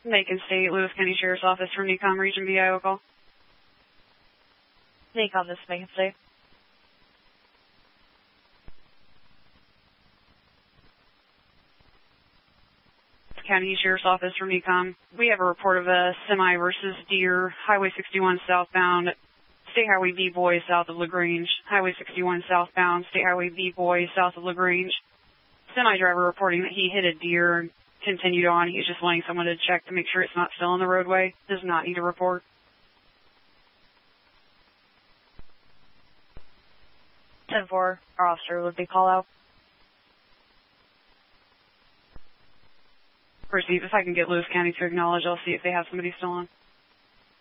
Macon State, Lewis County Sheriff's Office from NECOM Region VIO call. NECOM, this is Macon State. County Sheriff's Office from NECOM. We have a report of a semi versus deer, Highway 61 southbound, State Highway B-Boy south of LaGrange, Highway 61 southbound, State Highway B-Boy south of LaGrange. Semi driver reporting that he hit a deer and continued on. He's just wanting someone to check to make sure it's not still on the roadway. Does not need a report. 10-4, our officer would be call out. Proceed. If I can get Lewis County to acknowledge, I'll see if they have somebody still on.